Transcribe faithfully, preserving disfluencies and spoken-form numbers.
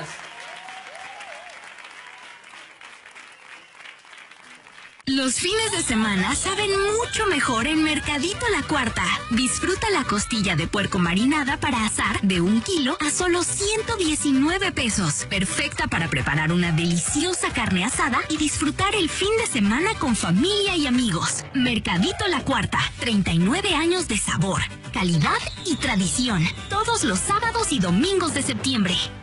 más. Los fines de semana saben mucho mejor en Mercadito La Cuarta. Disfruta la costilla de puerco marinada para asar de un kilo a solo ciento diecinueve pesos. Perfecta para preparar una deliciosa carne asada y disfrutar el fin de semana con familia y amigos. Mercadito La Cuarta, treinta y nueve años de sabor, calidad y tradición. Todos los sábados y domingos de septiembre.